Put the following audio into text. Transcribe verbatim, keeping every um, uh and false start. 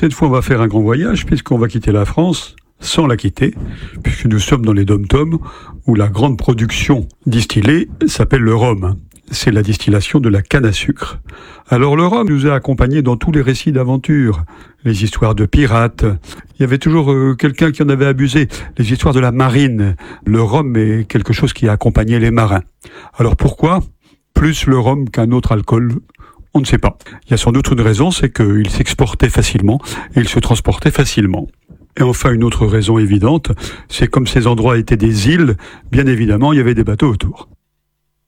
Cette fois, on va faire un grand voyage puisqu'on va quitter la France sans la quitter, puisque nous sommes dans les dom-toms où la grande production distillée s'appelle le rhum. C'est la distillation de la canne à sucre. Alors le rhum nous a accompagnés dans tous les récits d'aventure, les histoires de pirates. Il y avait toujours euh, quelqu'un qui en avait abusé, les histoires de la marine. Le rhum est quelque chose qui a accompagné les marins. Alors pourquoi plus le rhum qu'un autre alcool? On ne sait pas. Il y a sans doute une raison, c'est qu'il s'exportait facilement et il se transportait facilement. Et enfin, une autre raison évidente, c'est comme ces endroits étaient des îles, bien évidemment, il y avait des bateaux autour.